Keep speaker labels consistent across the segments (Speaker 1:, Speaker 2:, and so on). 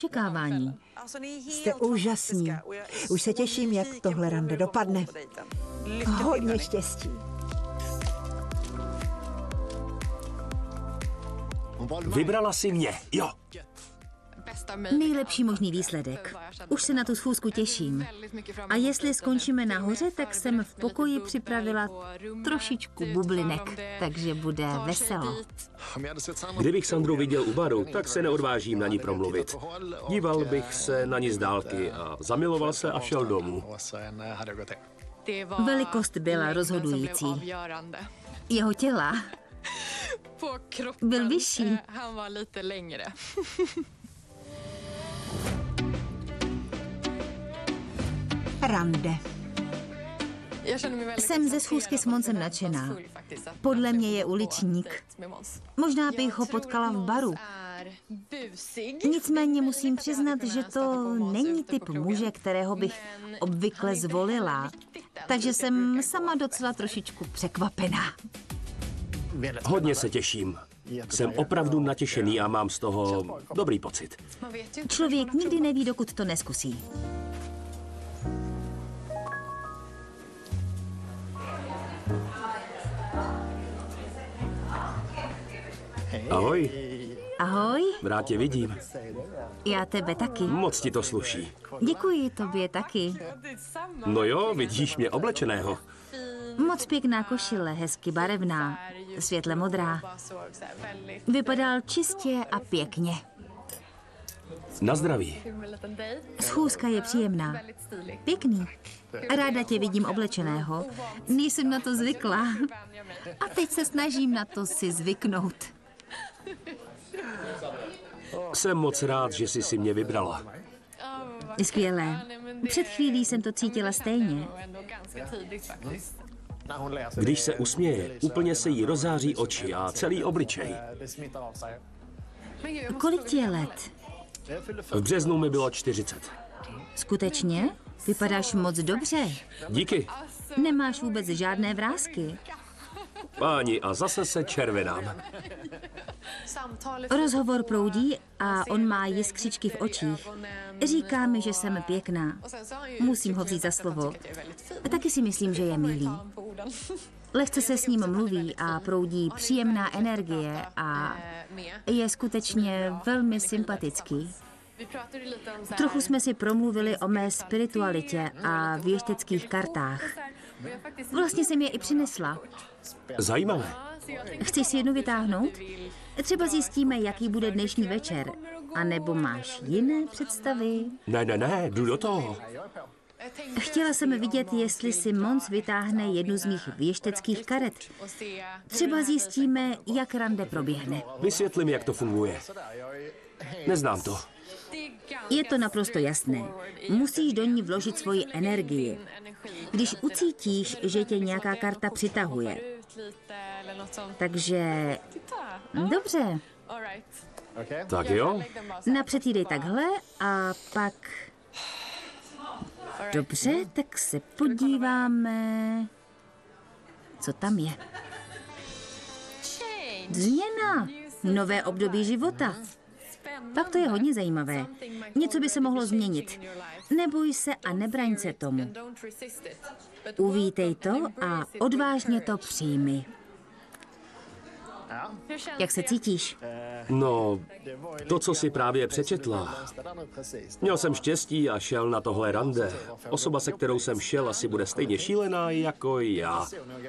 Speaker 1: očekávání.
Speaker 2: Jste úžasní. Už se těším, jak tohle rande dopadne. Hodně štěstí.
Speaker 3: Vybrala si mě, jo.
Speaker 1: Nejlepší možný výsledek. Už se na tu schůzku těším. A jestli skončíme nahoře, tak jsem v pokoji připravila trošičku bublinek, takže bude veselo.
Speaker 3: Kdybych Sandru viděl u baru, tak se neodvážím na ní promluvit. Díval bych se na ní z dálky a zamiloval se a šel domů.
Speaker 1: Velikost byla rozhodující. Jeho těla byl vyšší.
Speaker 2: Rande.
Speaker 1: Jsem ze schůzky s Monsem nadšená. Podle mě je uličník. Možná bych ho potkala v baru. Nicméně musím přiznat, že to není typ muže, kterého bych obvykle zvolila. Takže jsem sama docela trošičku překvapená.
Speaker 3: Hodně se těším. Jsem opravdu natěšený a mám z toho dobrý pocit.
Speaker 1: Člověk nikdy neví, dokud to neskusí.
Speaker 3: Ahoj,
Speaker 1: Ahoj,
Speaker 3: rád tě vidím.
Speaker 1: já tebe taky.
Speaker 3: Moc ti to sluší.
Speaker 1: Děkuji tobě taky.
Speaker 3: No jo, vidíš mě oblečeného.
Speaker 1: Moc pěkná košile, hezky barevná, světle modrá. Vypadal čistě a pěkně.
Speaker 3: Na zdraví.
Speaker 1: Schůzka je příjemná. Pěkný. Ráda tě vidím oblečeného. Nejsem na to zvyklá. A teď se snažím na to si zvyknout.
Speaker 3: Jsem moc rád, že jsi si mě vybrala.
Speaker 1: Skvělé. Před chvílí jsem to cítila stejně.
Speaker 3: Když se usměje, úplně se jí rozáří oči a celý obličej.
Speaker 1: Kolik ti je let?
Speaker 3: V březnu mi bylo 40.
Speaker 1: Skutečně? Vypadáš moc dobře.
Speaker 3: Díky.
Speaker 1: Nemáš vůbec žádné vrásky.
Speaker 3: Páni, a zase se červenám.
Speaker 1: Rozhovor proudí a on má jiskřičky v očích. Říká mi, že jsem pěkná. Musím ho vzít za slovo. A taky si myslím, že je milý. Lehce se s ním mluví a proudí příjemná energie a je skutečně velmi sympatický. Trochu jsme si promluvili o mé spiritualitě a věšteckých kartách. Vlastně jsem je i přinesla.
Speaker 3: Zajímavé.
Speaker 1: Chceš si jednu vytáhnout? Třeba zjistíme, jaký bude dnešní večer. A nebo máš jiné představy?
Speaker 3: Ne, jdu do toho.
Speaker 1: Chtěla jsem vidět, jestli si Mons vytáhne jednu z mých věšteckých karet. Třeba zjistíme, jak rande proběhne.
Speaker 3: Vysvětli mi, jak to funguje. Neznám to.
Speaker 1: Je to naprosto jasné. Musíš do ní vložit svoji energii. Když ucítíš, že tě nějaká karta přitahuje. Takže... Dobře.
Speaker 3: Tak jo.
Speaker 1: Napřed jí dej takhle a pak... Dobře, tak se podíváme... Co tam je? Změna. Nové období života. Tak to je hodně zajímavé. Něco by se mohlo změnit. Neboj se a nebraň se tomu. Uvítej to a odvážně to přijmi. Jak se cítíš?
Speaker 3: No, to, co si právě přečetla. Měl jsem štěstí a šel na tohle rande. Osoba, se kterou jsem šel, asi bude stejně šílená jako já.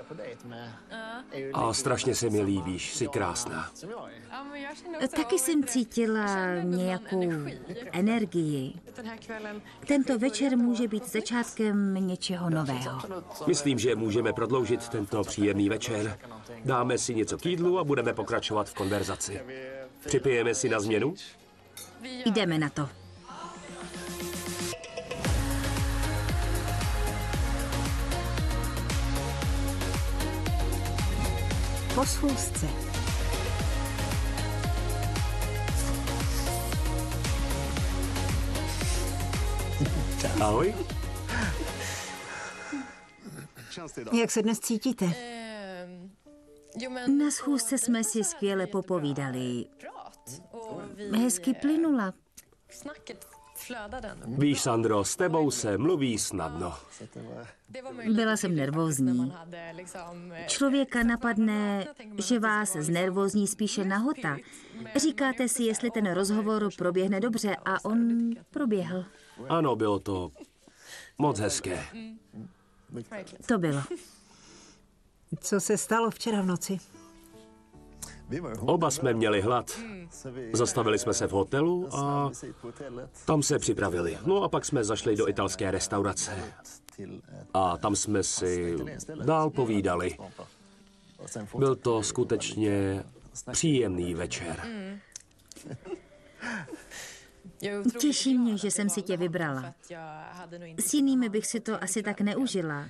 Speaker 3: A strašně se mi líbíš, jsi krásná.
Speaker 1: Taky jsem cítila nějakou energii. Tento večer může být začátkem něčeho nového.
Speaker 3: Myslím, že můžeme prodloužit tento příjemný večer. Dáme si něco k jídlu a budeme pokračovat v konverzaci. Připijeme si na změnu?
Speaker 1: Jdeme na to.
Speaker 2: Po schůzce.
Speaker 3: Ahoj.
Speaker 2: Jak se dnes cítíte?
Speaker 1: Na schůzce jsme si skvěle popovídali. Hezky plynula.
Speaker 3: Víš, Sandro, s tebou se mluví snadno.
Speaker 1: Byla jsem nervózní. Člověka napadne, že vás znervózní spíše nahota. Říkáte si, jestli ten rozhovor proběhne dobře a on proběhl.
Speaker 3: Ano, bylo to moc hezké.
Speaker 1: To bylo.
Speaker 2: Co se stalo včera v noci?
Speaker 3: Oba jsme měli hlad. Zastavili jsme se v hotelu a tam se připravili. No a pak jsme zašli do italské restaurace. A tam jsme si dál povídali. Byl to skutečně příjemný večer.
Speaker 1: Těší mě, že jsem si tě vybrala. S jinými bych si to asi tak neužila.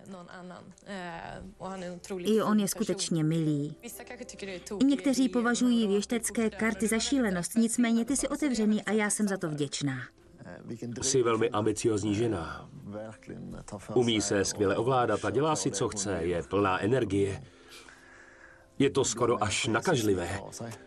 Speaker 1: I on je skutečně milý. Někteří považují věštecké karty za šílenost, nicméně ty jsi otevřený a já jsem za to vděčná.
Speaker 3: Jsi velmi ambiciozní žena. Umí se skvěle ovládat a dělá si, co chce. Je plná energie. Je to skoro až nakažlivé.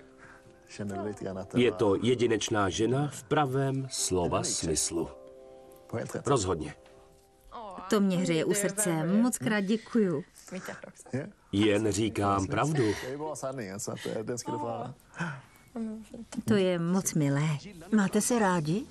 Speaker 3: Je to jedinečná žena v pravém slova smyslu. Rozhodně.
Speaker 1: To mě hřeje u srdce. Moc krát děkuju.
Speaker 3: Jen říkám pravdu.
Speaker 1: To je moc milé.
Speaker 2: Máte se rádi?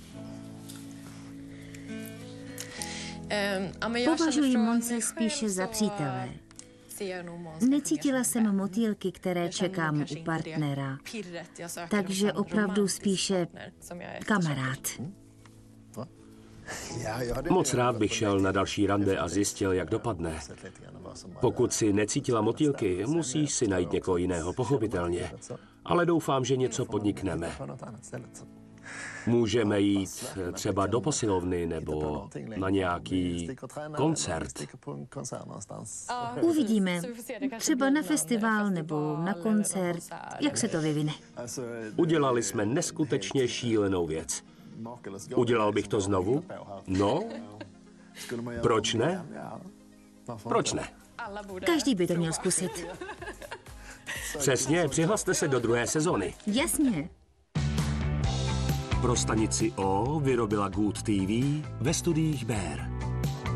Speaker 1: Považuji Monse spíše za přítele. Necítila jsem motýlky, které čekám u partnera. Takže opravdu spíše kamarád.
Speaker 3: Moc rád bych šel na další rande a zjistil, jak dopadne. Pokud si necítila motýlky, musíš si najít někoho jiného, pochopitelně. Ale doufám, že něco podnikneme. Můžeme jít třeba do posilovny nebo na nějaký koncert.
Speaker 1: Uvidíme. Třeba na festival nebo na koncert. Jak se to vyvine?
Speaker 3: Udělali jsme neskutečně šílenou věc. Udělal bych to znovu? No. Proč ne? Proč ne?
Speaker 1: Každý by to měl zkusit.
Speaker 3: Přesně, přihlaste se do 2. sezony.
Speaker 1: Jasně.
Speaker 3: Pro stanici O vyrobila Good TV ve studiích Bear.